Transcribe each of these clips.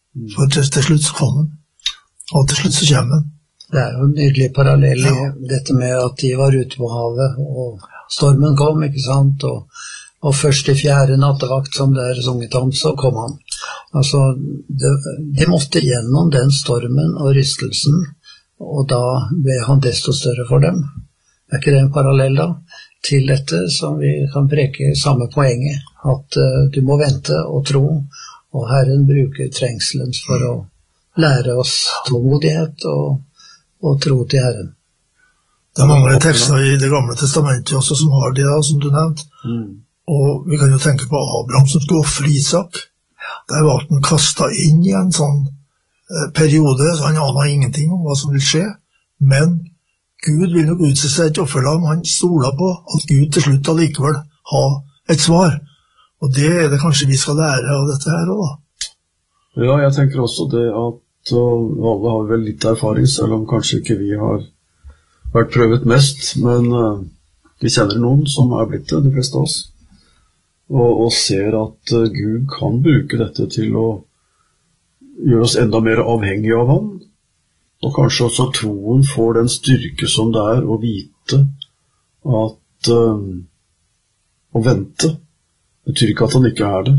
For til slutt så kom han, og til slutt så kommer han. Det jo en nydelig parallell i dette med at de var ute på havet, og stormen kom, ikke sant, og først i 4. nattevakt, som det sunget om, så kom han. Altså, de måtte gjennom den stormen og rystelsen, og da ble han desto større for dem. Ikke det en parallell da? Til dette som vi kan preke samme poenget, at du må vente og tro, og Herren bruker trengselen for å lære oss tålmodighet og tro til Herren. Det mange tekster i Det gamle testamentet også som har det, som du nevnte. Og vi kan jo tenke på Abraham som skulle offre Isak. Der var han kastet inn i en sånn periode, så han aner ingenting om hva som vil skje. Men Gud vil nok utse seg et offerlam. Han stoler på at Gud til slutt allikevel har et svar. Og det det kanskje vi skal lære av dette her også, da. Ja, jeg tenker også det at alle har vel litt erfaring, selv om kanskje ikke vi har vært prøvet mest, men vi kjenner noen som blitt det, de fleste av oss, og ser at Gud kan bruke dette til å gjøre oss enda mer avhengige av ham, og kanskje også troen får den styrke som det å vite at å vente betyr ikke at han ikke der,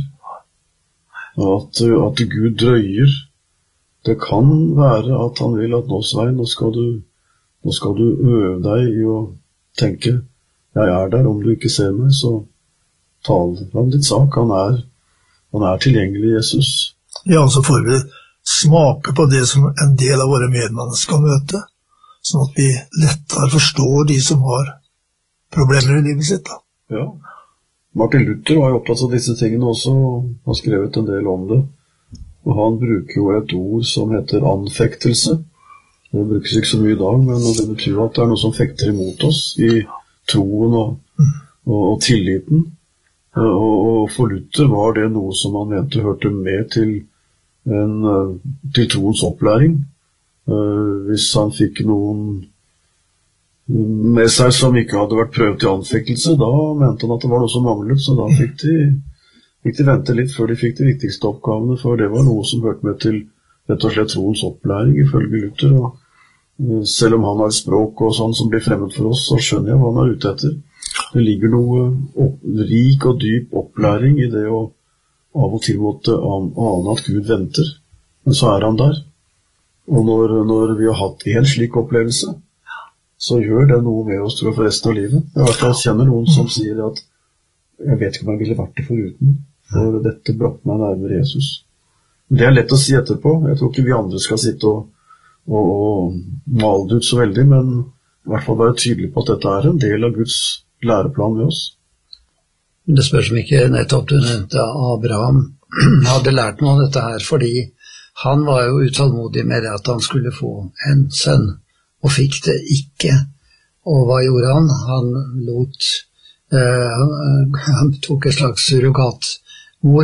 og at Gud drøyer. Det kan være at han vil at nå, Svein, nå skal du øve deg i å tenke, jeg der, om du ikke ser meg, så tal om din sak, han tilgjengelig, Jesus. Ja, så får vi smake på det som en del av våre medmennesker møter, sånn at vi lettere forstår de som har problemer i livet sitt. Da. Ja, Martin Luther var jo opptatt av disse tingene også, og har skrevet en del om det. Og han bruker jo et ord som heter anfektelse. Det brukes ikke så mye i dag, men det betyr at det noe som fekter imot oss i troen og tilliten. Og for Luther var det noe som han mente hørte med til troens opplæring. Hvis han fikk noen med seg som ikke hadde vært prøvd i anfektelse, da mente han at det var noe som manglet, så da fikk de vente litt før de fikk de viktigste oppgavene, for det var noe som hørte med til rett og slett troens opplæring, ifølge Luther. Og selv om han har språk og sånn som blir fremmed for oss, så skjønner jeg hva han ute etter. Det ligger noe rik og dyp opplæring i det å av og til måtte ane at Gud venter, men så han der. Og når vi har hatt en slik opplevelse, så gjør det noe med oss, tror jeg, for resten av livet. Jeg har hvert kjenner noen som sier at jeg vet ikke om jeg ville vært det foruten, for dette brakte meg nærmere Jesus. Det lett å si etterpå. Jeg tror ikke vi andre skal sitte og male det ut så veldig, men i hvert fall være tydelig på at dette en del av Guds læreplan med oss. Det spørs om ikke nettopp du nevnte Abraham hadde lært noe av dette her, fordi han var jo utålmodig med det at han skulle få en sønn, og fikk det ikke. Og hva gjorde han? Han tok et slags surrogatmor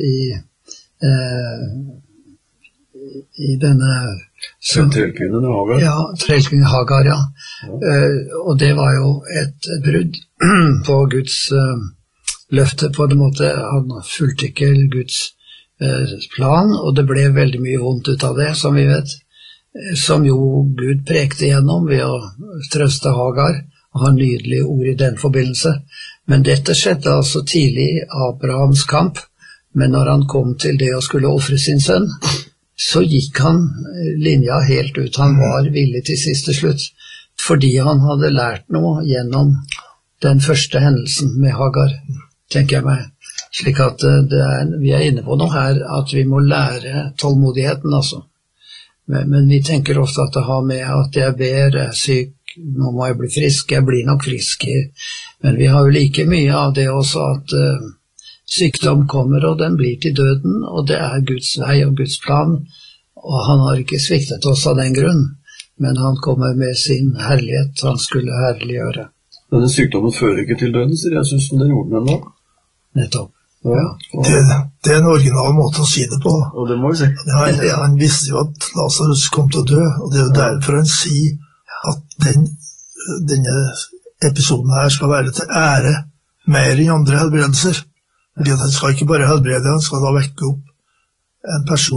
i denne trellkvinnen Hagar. Ja, trellkvinnen Hagar, ja. Og det var jo et brudd på Guds løfte på en måte. Han fulgte ikke Guds plan, og det ble veldig mye vondt ut av det, som vi vet, som jo Gud prekte gjennom ved å trøste Hagar, og ha nydelige ord i den forbindelse. Men dette skjedde altså tidlig i Abrahams kamp, men når han kom til det å skulle offre sin sønn, så gikk han linja helt ut. Han var villig til siste slutt, fordi han hadde lært noe gjennom den første hendelsen med Hagar, tenker jeg meg. Slik at vi inne på noe her, at vi må lære tålmodigheten, altså. Men vi tenker ofte at det har med at jeg ber, syk, nå må jeg bli frisk, jeg blir nok frisk. Men vi har jo like mye av det også at sykdom kommer, og den blir til døden, og det Guds vei og Guds plan, og han har ikke sviktet oss av den grunn, men han kommer med sin herlighet, han skulle herliggjøre. Denne sykdommen fører ikke til døden, sier Jesus, men det gjorde den ennå. Nettopp. Ja. Det en original måte å si det på. Og det må vi si. Han visste jo at Lazarus kom til å dø, og det jo derfor han sier at denne episoden her skal være til ære mer enn andre helbredelser. Fordi at han skal ikke bare helbrede, han skal da vekke opp en person